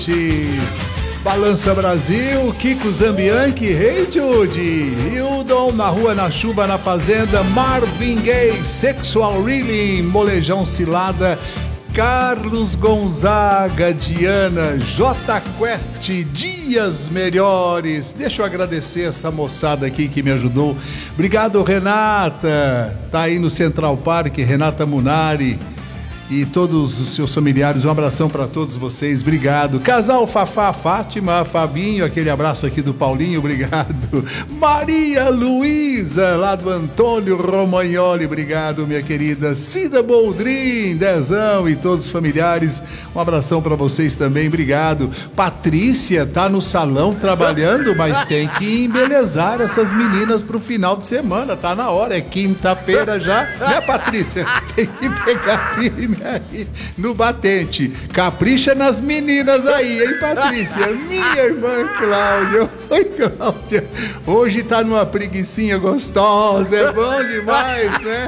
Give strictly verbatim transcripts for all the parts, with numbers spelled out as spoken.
Balança Brasil, Kiko Zambianchi, Hey Judy, Hildon, Na Rua, Na Chuva, Na Fazenda, Marvin Gaye, Sexual Reeling, Molejão Cilada, Carlos Gonzaga, Diana, J Quest, Dias Melhores. Deixa eu agradecer essa moçada aqui que me ajudou. Obrigado, Renata, tá aí no Central Park, Renata Munari e todos os seus familiares, um abração para todos vocês, obrigado. Casal Fafá, Fátima, Fabinho, aquele abraço aqui do Paulinho, obrigado. Maria Luísa, lá do Antônio Romagnoli, obrigado, minha querida. Cida Boldrin, Dezão e todos os familiares, um abração para vocês também, obrigado. Patrícia tá no salão trabalhando, mas tem que embelezar essas meninas pro final de semana, tá na hora, é quinta-feira já, né, Patrícia? Tem que pegar firme aí no batente. Capricha nas meninas aí, hein, Patrícia? Minha irmã Cláudia. Oi, Cláudia. Hoje tá numa preguicinha gostosa, é bom demais, né?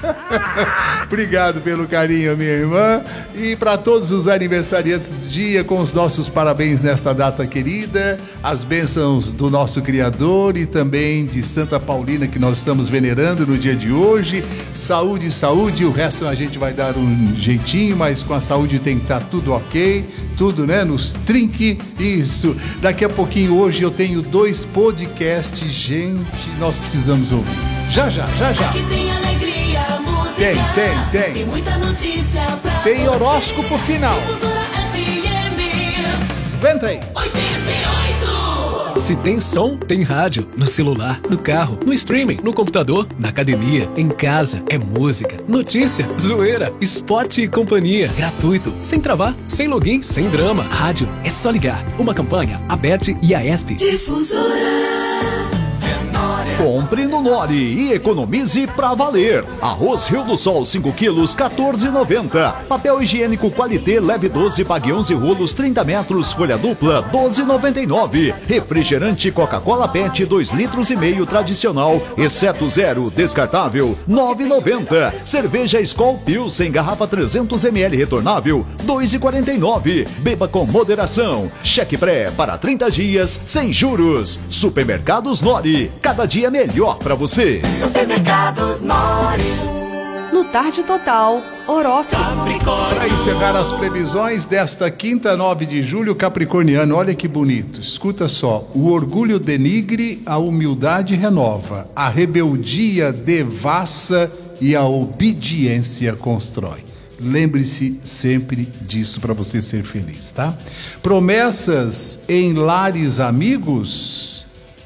Obrigado pelo carinho, minha irmã. E para todos os aniversariantes do dia, com os nossos parabéns nesta data querida, as bênçãos do nosso Criador e também de Santa Paulina, que nós estamos venerando no dia de hoje. Saúde, saúde, o resto a gente vai dar um jeitinho, mas com a saúde tem que estar tudo ok, tudo, né, nos trinque, isso. Daqui a pouquinho, hoje eu tenho dois podcasts, gente, nós precisamos ouvir. Já, já, já, já. Aqui tem alegria, música, tem, tem, tem. Tem muita notícia pra tem você. horóscopo final. Difusora F M. Venta aí. oitenta e oito. Se tem som, tem rádio. No celular, no carro, no streaming, no computador, na academia, em casa. É música, notícia, zoeira, esporte e companhia. Gratuito, sem travar, sem login, sem drama. Rádio, é só ligar. Uma campanha, a B E T e a E S P. Difusora. Compre no Nori e economize pra valer. Arroz Rio do Sol cinco quilos, quatorze reais e noventa centavos. Papel higiênico Qualité leve doze, pague onze rolos, trinta metros, folha dupla, doze reais e noventa e nove centavos. Refrigerante Coca-Cola Pet dois litros e meio tradicional, exceto zero, descartável, nove reais e noventa centavos. Cerveja Skol Pilsen garrafa trezentos mililitros retornável, dois reais e quarenta e nove centavos. Beba com moderação. Cheque pré para trinta dias sem juros. Supermercados Nori, cada dia melhor pra você. Supermercados Nori. No Tarde Total, horóscopo. Para encerrar as previsões desta quinta, nove de julho, capricorniano, olha que bonito, escuta só: o orgulho denigre, a humildade renova, a rebeldia devassa e a obediência constrói. Lembre-se sempre disso para você ser feliz, tá? Promessas em lares amigos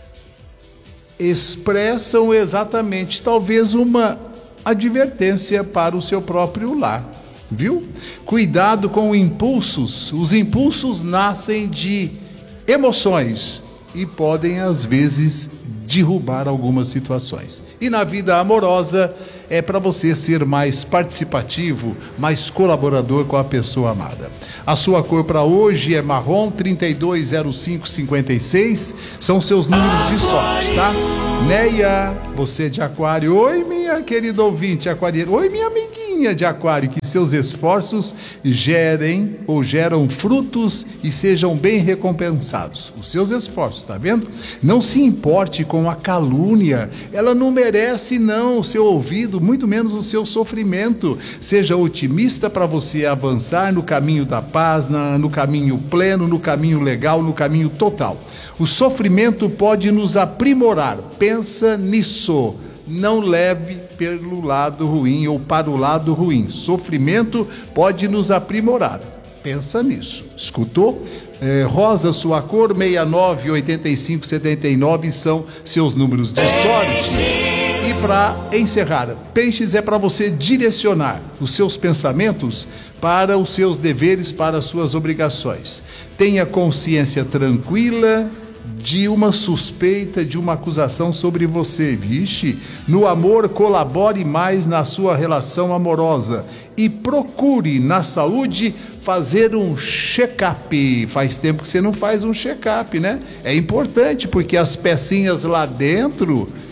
expressam exatamente, talvez, uma advertência para o seu próprio lar, viu? Cuidado com impulsos. Os impulsos nascem de emoções e podem, às vezes, derrubar algumas situações. E na vida amorosa, é para você ser mais participativo, mais colaborador com a pessoa amada. A sua cor para hoje é marrom, trinta e dois zero cinco cinquenta e seis, são seus números de sorte, tá? Neia, você de aquário. Oi, minha querida ouvinte aquariana. Oi, minha amiguinha de aquário. Que seus esforços gerem ou geram frutos e sejam bem recompensados. Os seus esforços, tá vendo? Não se importe com a calúnia. Ela não merece, não, o seu ouvido, muito menos o seu sofrimento. Seja otimista para você avançar no caminho da paz, na, no caminho pleno, no caminho legal, no caminho total. O sofrimento pode nos aprimorar. Pensa nisso. Não leve pelo lado ruim ou para o lado ruim. Sofrimento pode nos aprimorar. Pensa nisso. Escutou? É, rosa, sua cor, sessenta e nove, oitenta e cinco, setenta e nove são seus números de sorte. E para encerrar, peixes é para você direcionar os seus pensamentos para os seus deveres, para as suas obrigações. Tenha consciência tranquila de uma suspeita, de uma acusação sobre você. Vixe, no amor, colabore mais na sua relação amorosa e procure na saúde fazer um check-up. Faz tempo que você não faz um check-up, né? É importante, porque as pecinhas lá dentro,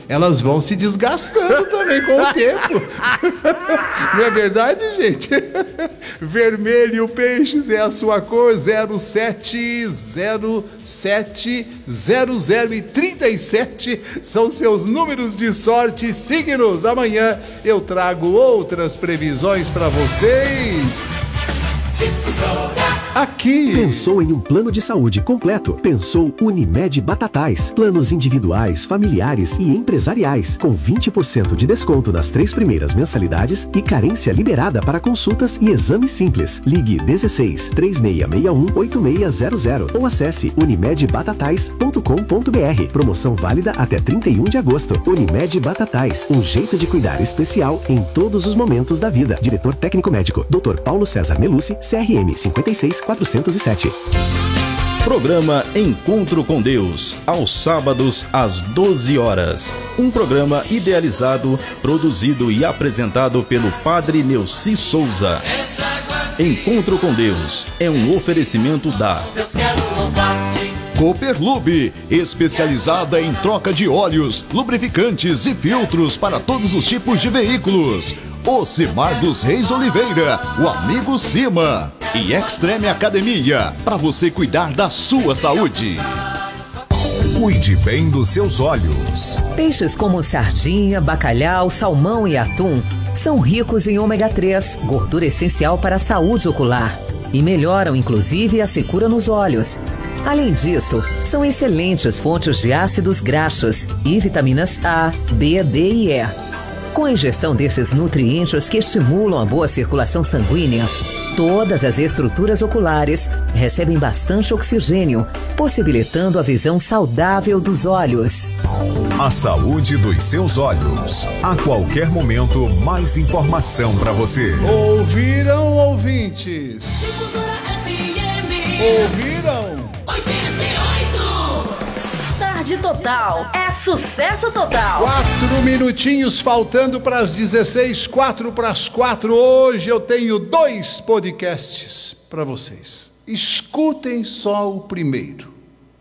elas vão se desgastando também com o tempo. Não é verdade, gente? Vermelho Peixes é a sua cor, zero sete zero sete zero zero e trinta e sete são seus números de sorte, signos. Amanhã eu trago outras previsões para vocês. Aqui. Pensou em um plano de saúde completo? Pensou Unimed Batatais. Planos individuais, familiares e empresariais. Com vinte por cento de desconto nas três primeiras mensalidades e carência liberada para consultas e exames simples. Ligue dezesseis, três seis seis um, oito seis zero zero ou acesse unimed batatais ponto com ponto br. Promoção válida até trinta e um de agosto. Unimed Batatais. Um jeito de cuidar especial em todos os momentos da vida. Diretor técnico médico, doutor Paulo César Melucci, C R M cinquenta e seis, quatrocentos e sete. Programa Encontro com Deus, aos sábados às doze horas. Um programa idealizado, produzido e apresentado pelo Padre Neuci Souza. Encontro com Deus é um oferecimento da Cooperlube, especializada em troca de óleos, lubrificantes e filtros para todos os tipos de veículos. Ocimar dos Reis Oliveira, o amigo Cima. E Extreme Academia, para você cuidar da sua saúde. Cuide bem dos seus olhos. Peixes como sardinha, bacalhau, salmão e atum são ricos em ômega três, gordura essencial para a saúde ocular, e melhoram inclusive a secura nos olhos. Além disso, são excelentes fontes de ácidos graxos e vitaminas A, B, D e E. Com a ingestão desses nutrientes que estimulam a boa circulação sanguínea, todas as estruturas oculares recebem bastante oxigênio, possibilitando a visão saudável dos olhos. A saúde dos seus olhos. A qualquer momento, mais informação para você. Ouviram, ouvintes? Ouviram? Tarde Total é sucesso total. Quatro minutinhos faltando para as dezesseis, quatro para as quatro. Hoje eu tenho dois podcasts para vocês. Escutem só o primeiro.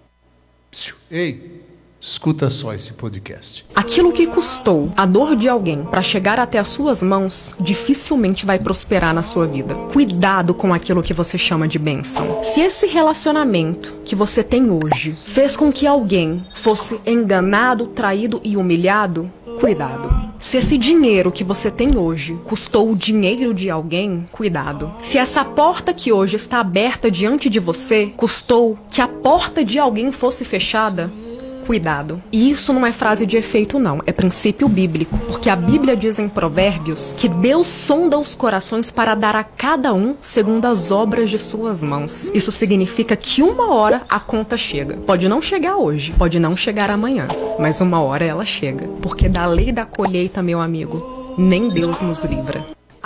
Ei, escuta só esse podcast. Aquilo que custou a dor de alguém para chegar até as suas mãos, dificilmente vai prosperar na sua vida. Cuidado com aquilo que você chama de bênção. Se esse relacionamento que você tem hoje fez com que alguém fosse enganado, traído e humilhado, cuidado. Se esse dinheiro que você tem hoje custou o dinheiro de alguém, cuidado. Se essa porta que hoje está aberta diante de você custou que a porta de alguém fosse fechada, cuidado. E isso não é frase de efeito não, é princípio bíblico, porque a Bíblia diz em Provérbios que Deus sonda os corações para dar a cada um segundo as obras de suas mãos. Isso significa que uma hora a conta chega. Pode não chegar hoje, pode não chegar amanhã, mas uma hora ela chega, porque da lei da colheita, meu amigo, nem Deus nos livra.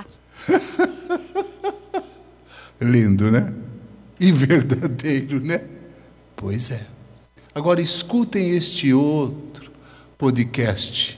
Lindo, né? E verdadeiro, né? Pois é. Agora escutem este outro podcast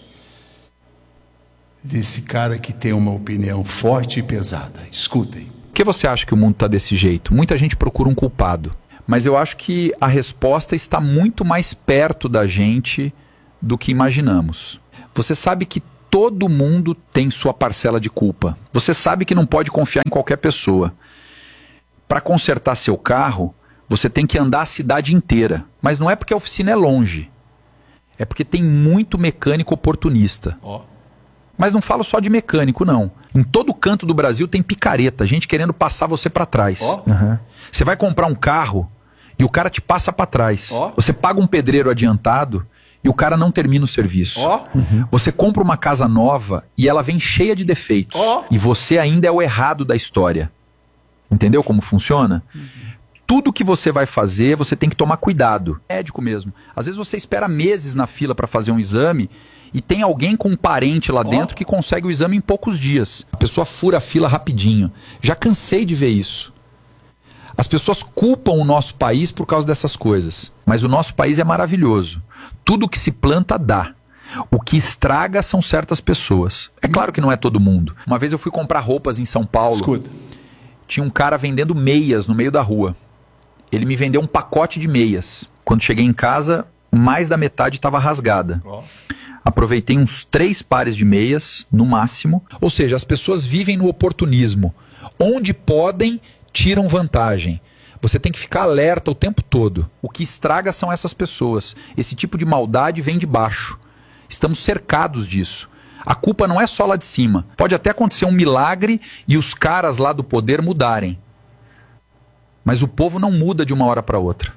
desse cara que tem uma opinião forte e pesada. Escutem. Por que você acha que o mundo está desse jeito? Muita gente procura um culpado, mas eu acho que a resposta está muito mais perto da gente do que imaginamos. Você sabe que todo mundo tem sua parcela de culpa. Você sabe que não pode confiar em qualquer pessoa. Para consertar seu carro, você tem que andar a cidade inteira. Mas não é porque a oficina é longe. É porque tem muito mecânico oportunista. Oh. Mas não falo só de mecânico, não. Em todo canto do Brasil tem picareta, gente querendo passar você para trás. Oh. Uhum. Você vai comprar um carro e o cara te passa para trás. Oh. Você paga um pedreiro adiantado e o cara não termina o serviço. Oh. Uhum. Você compra uma casa nova e ela vem cheia de defeitos. Oh. E você ainda é o errado da história. Entendeu como funciona? Uhum. Tudo que você vai fazer, você tem que tomar cuidado. Médico mesmo. Às vezes você espera meses na fila para fazer um exame e tem alguém com um parente lá dentro oh. que consegue o exame em poucos dias. A pessoa fura a fila rapidinho. Já cansei de ver isso. As pessoas culpam o nosso país por causa dessas coisas. Mas o nosso país é maravilhoso. Tudo que se planta, dá. O que estraga são certas pessoas. É claro que não é todo mundo. Uma vez eu fui comprar roupas em São Paulo. Escuta. Tinha um cara vendendo meias no meio da rua. Ele me vendeu um pacote de meias. Quando cheguei em casa, mais da metade estava rasgada. Oh. Aproveitei uns três pares de meias, no máximo. Ou seja, as pessoas vivem no oportunismo. Onde podem, tiram vantagem. Você tem que ficar alerta o tempo todo. O que estraga são essas pessoas. Esse tipo de maldade vem de baixo. Estamos cercados disso. A culpa não é só lá de cima. Pode até acontecer um milagre e os caras lá do poder mudarem. Mas o povo não muda de uma hora para outra.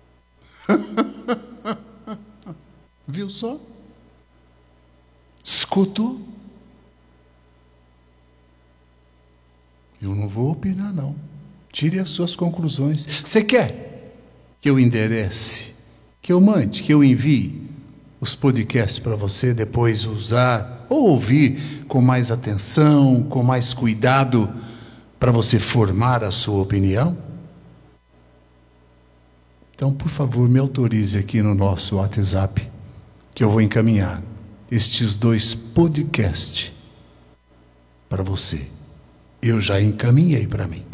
Viu só? Escutou? Eu não vou opinar, não. Tire as suas conclusões. Você quer que eu enderece, que eu mande, que eu envie os podcasts para você depois usar ou ouvir com mais atenção, com mais cuidado, para você formar a sua opinião? Então, por favor, me autorize aqui no nosso WhatsApp, que eu vou encaminhar estes dois podcasts para você. Eu já encaminhei para mim.